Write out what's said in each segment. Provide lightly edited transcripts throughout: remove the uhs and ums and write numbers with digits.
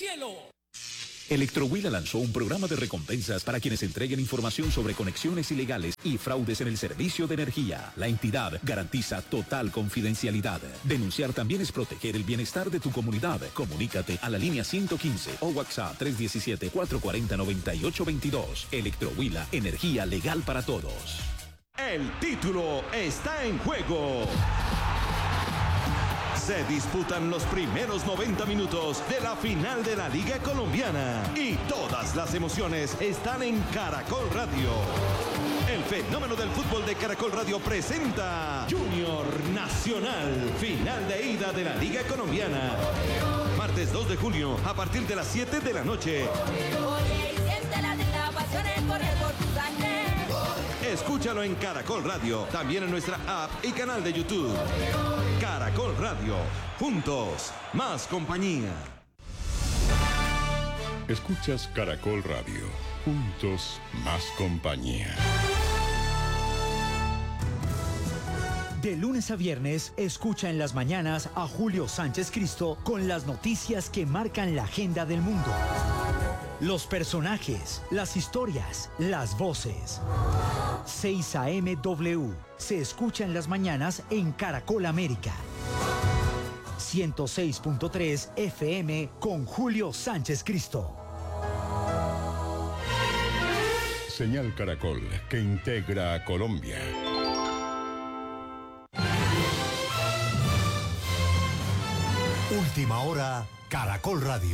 cielo. Electrohuila lanzó un programa de recompensas para quienes entreguen información sobre conexiones ilegales y fraudes en el servicio de energía. La entidad garantiza total confidencialidad. Denunciar también es proteger el bienestar de tu comunidad. Comunícate a la línea 115 o WhatsApp 317-440-9822. Electrohuila, energía legal para todos. El título está en juego. Se disputan los primeros 90 minutos de la final de la Liga Colombiana y todas las emociones están en Caracol Radio. El fenómeno del fútbol de Caracol Radio presenta Junior Nacional, final de ida de la Liga Colombiana. Martes 2 de junio a partir de las 7 de la noche. Escúchalo en Caracol Radio, también en nuestra app y canal de YouTube. Caracol Radio, juntos, más compañía. Escuchas Caracol Radio, juntos, más compañía. De lunes a viernes, escucha en las mañanas a Julio Sánchez Cristo con las noticias que marcan la agenda del mundo. Los personajes, las historias, las voces. 6 AM-W se escucha en las mañanas en Caracol América. 106.3 FM con Julio Sánchez Cristo. Señal Caracol, que integra a Colombia. Última hora, Caracol Radio.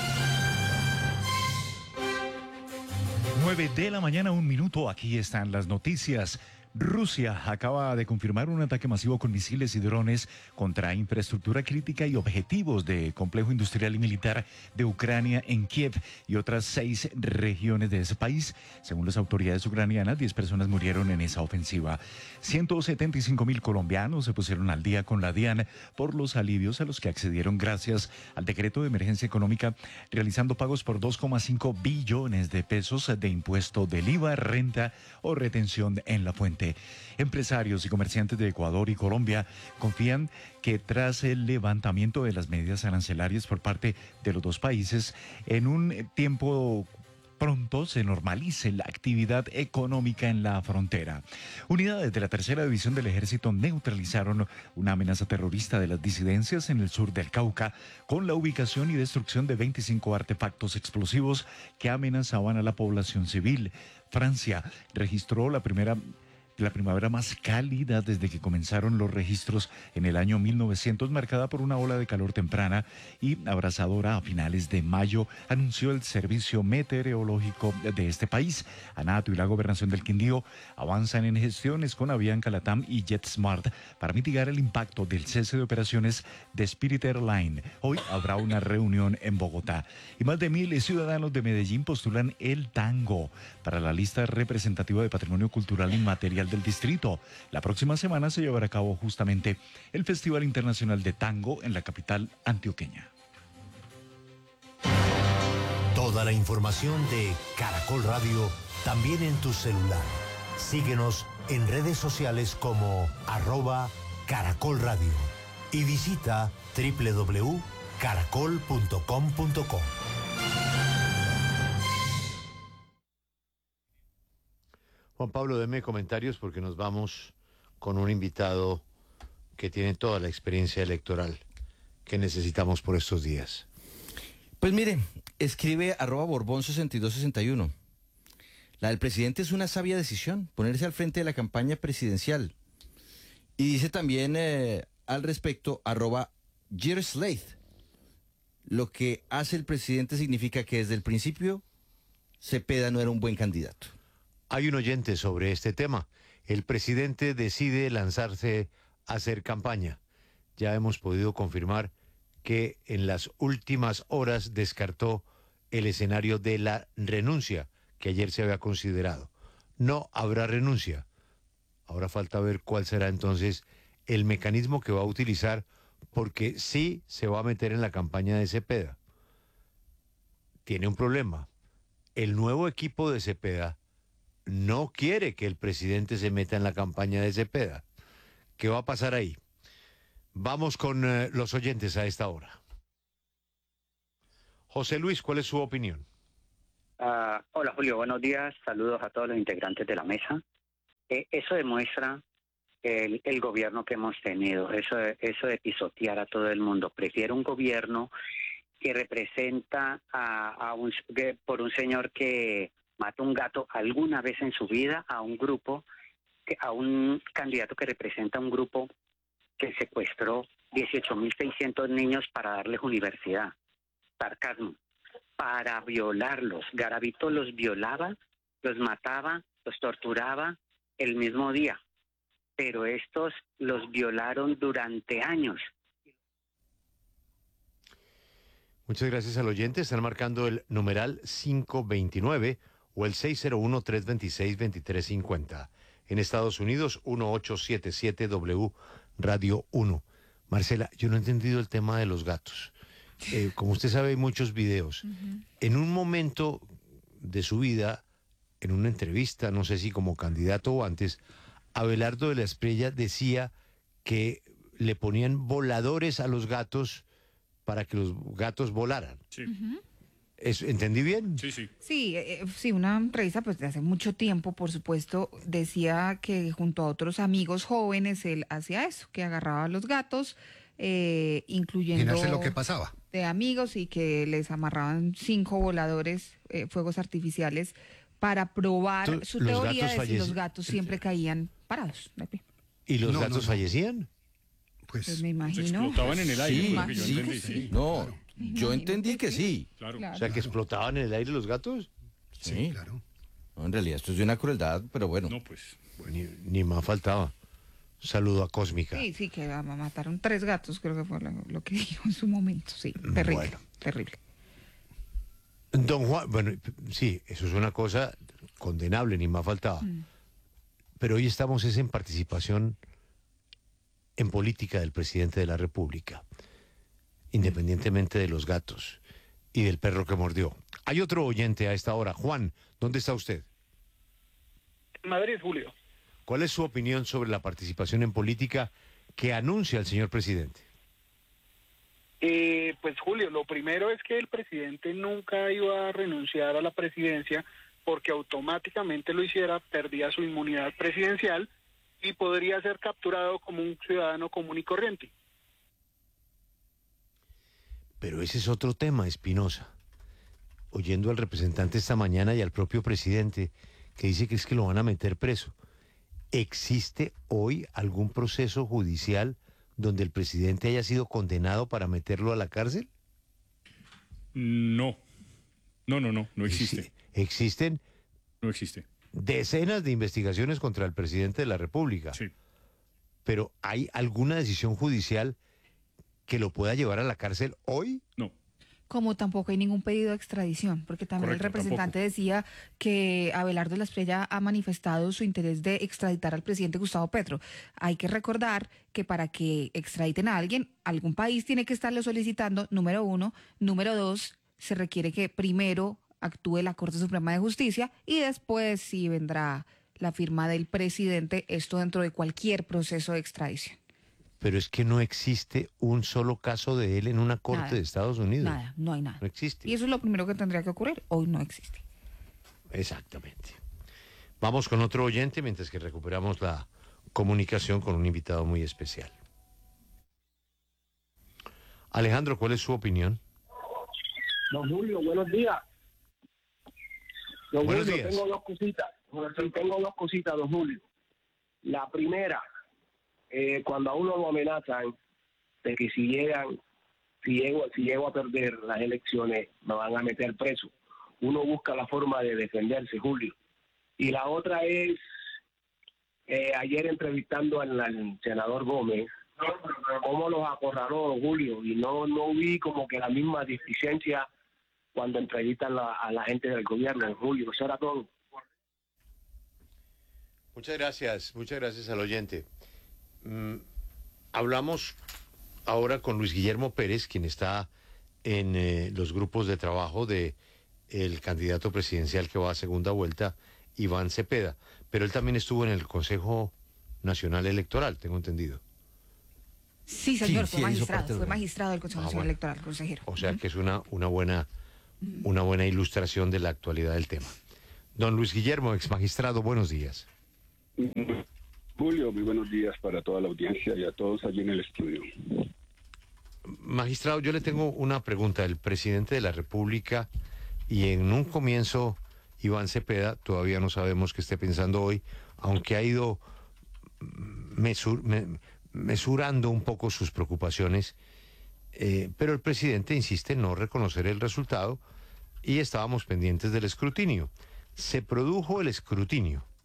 9 de la mañana, 1 minuto. Aquí están las noticias. Rusia acaba de confirmar un ataque masivo con misiles y drones contra infraestructura crítica y objetivos de complejo industrial y militar de Ucrania en Kiev y otras 6 regiones de ese país. Según las autoridades ucranianas, 10 personas murieron en esa ofensiva. 175.000 colombianos se pusieron al día con la DIAN por los alivios a los que accedieron gracias al decreto de emergencia económica, realizando pagos por 2,5 billones de pesos de impuesto del IVA, renta o retención en la fuente. Empresarios y comerciantes de Ecuador y Colombia confían que tras el levantamiento de las medidas arancelarias por parte de los dos países, en un tiempo pronto se normalice la actividad económica en la frontera. Unidades de la tercera división del ejército neutralizaron una amenaza terrorista de las disidencias en el sur del Cauca con la ubicación y destrucción de 25 artefactos explosivos que amenazaban a la población civil. Francia registró la primavera más cálida desde que comenzaron los registros en el año 1900, marcada por una ola de calor temprana y abrasadora a finales de mayo, anunció el Servicio Meteorológico de este país. Anato y la Gobernación del Quindío avanzan en gestiones con Avianca Latam y JetSmart para mitigar el impacto del cese de operaciones de Spirit Airline. Hoy habrá una reunión en Bogotá. Y más de 1.000 ciudadanos de Medellín postulan el tango para la lista representativa de Patrimonio Cultural Inmaterial del distrito. La próxima semana se llevará a cabo justamente el Festival Internacional de Tango en la capital antioqueña. Toda la información de Caracol Radio también en tu celular. Síguenos en redes sociales como @Caracol Radio y visita www.caracol.com.co. Juan Pablo, deme comentarios porque nos vamos con un invitado que tiene toda la experiencia electoral que necesitamos por estos días. Pues mire, escribe @Borbón6261. La del presidente es una sabia decisión, ponerse al frente de la campaña presidencial. Y dice también al respecto @Gearslaith. Lo que hace el presidente significa que desde el principio Cepeda no era un buen candidato. Hay un oyente sobre este tema. El presidente decide lanzarse a hacer campaña. Ya hemos podido confirmar que en las últimas horas descartó el escenario de la renuncia que ayer se había considerado. No habrá renuncia. Ahora falta ver cuál será entonces el mecanismo que va a utilizar, porque sí se va a meter en la campaña de Cepeda. Tiene un problema. El nuevo equipo de Cepeda no quiere que el presidente se meta en la campaña de Cepeda. ¿Qué va a pasar ahí? Vamos con los oyentes a esta hora. José Luis, ¿cuál es su opinión? Hola Julio, buenos días, saludos a todos los integrantes de la mesa. Eso demuestra el gobierno que hemos tenido, eso de pisotear a todo el mundo. Prefiero un gobierno que representa por un señor que mata un gato alguna vez en su vida, a un candidato que representa un grupo que secuestró 18.600 niños para darles universidad. Sarcasmo. Para violarlos. Garavito los violaba, los mataba, los torturaba el mismo día. Pero estos los violaron durante años. Muchas gracias al oyente. Están marcando el numeral 529 o el 601-326-2350. En Estados Unidos, 1877W Radio 1. Marcela, yo no he entendido el tema de los gatos. Como usted sabe, hay muchos videos. En un momento de su vida, en una entrevista, no sé si como candidato o antes, Abelardo de la Espriella decía que le ponían voladores a los gatos para que los gatos volaran. Sí. ¿Entendí bien? Sí, sí. Sí, una entrevista pues de hace mucho tiempo, por supuesto, decía que junto a otros amigos jóvenes él hacía eso, que agarraba a los gatos, incluyendo Imagínate lo que pasaba. De amigos, y que les amarraban 5 voladores, fuegos artificiales, para probar su teoría de si los gatos siempre caían parados de pie. ¿Y los gatos fallecían? Pues me imagino. Explotaban en el aire. Yo entendí que sí. Claro. O sea, que explotaban en el aire los gatos. Sí, claro. No, en realidad esto es de una crueldad, pero bueno. No, pues. Ni más faltaba. Saludo a Cósmica. Sí, que mataron 3 gatos, creo que fue lo que dijo en su momento. Sí, terrible, terrible. Don Juan, bueno, sí, eso es una cosa condenable, ni más faltaba. Pero hoy estamos en participación en política del presidente de la República, independientemente de los gatos y del perro que mordió. Hay otro oyente a esta hora. Juan, ¿dónde está usted? En Madrid, Julio. ¿Cuál es su opinión sobre la participación en política que anuncia el señor presidente? Pues Julio, lo primero es que el presidente nunca iba a renunciar a la presidencia, porque automáticamente lo hiciera, perdía su inmunidad presidencial y podría ser capturado como un ciudadano común y corriente. Pero ese es otro tema, Espinosa. Oyendo al representante esta mañana y al propio presidente, que dice que es que lo van a meter preso. ¿Existe hoy algún proceso judicial donde el presidente haya sido condenado para meterlo a la cárcel? No existe. ¿Existen? No existe. Decenas de investigaciones contra el presidente de la República. Sí. Pero ¿hay alguna decisión judicial que lo pueda llevar a la cárcel hoy? No. Como tampoco hay ningún pedido de extradición, porque también el representante decía que Abelardo de la Espriella ha manifestado su interés de extraditar al presidente Gustavo Petro. Hay que recordar que para que extraditen a alguien, algún país tiene que estarlo solicitando, número 1. Número 2, se requiere que primero actúe la Corte Suprema de Justicia y después sí vendrá la firma del presidente, esto dentro de cualquier proceso de extradición. Pero es que no existe un solo caso de él en una corte de Estados Unidos. Nada, no hay nada. No existe. Y eso es lo primero que tendría que ocurrir. Hoy no existe. Exactamente. Vamos con otro oyente mientras que recuperamos la comunicación con un invitado muy especial. Alejandro, ¿cuál es su opinión? Don Julio, buenos días. Don Buenos Julio, días. tengo dos cositas, don Julio. La primera, cuando a uno lo amenazan de que si llego a perder las elecciones me van a meter preso, uno busca la forma de defenderse, Julio. Y la otra es, ayer entrevistando al senador Gómez, cómo los acorraló, Julio, y no vi como que la misma deficiencia cuando entrevistan a la gente del gobierno, Julio. Eso era todo. Muchas gracias al oyente. Hablamos ahora con Luis Guillermo Pérez, quien está en los grupos de trabajo de el candidato presidencial que va a segunda vuelta, Iván Cepeda. Pero él también estuvo en el Consejo Nacional Electoral, tengo entendido. Sí, señor, Sí, fue sí, magistrado, fue magistrado del Consejo Nacional Electoral, consejero. O sea que es una buena ilustración de la actualidad del tema. Don Luis Guillermo, ex magistrado, buenos días. Julio, muy buenos días para toda la audiencia y a todos allí en el estudio. Magistrado, yo le tengo una pregunta. El presidente de la República y en un comienzo Iván Cepeda, todavía no sabemos qué esté pensando hoy, aunque ha ido mesurando un poco sus preocupaciones, pero el presidente insiste en no reconocer el resultado y estábamos pendientes del escrutinio. Se produjo el escrutinio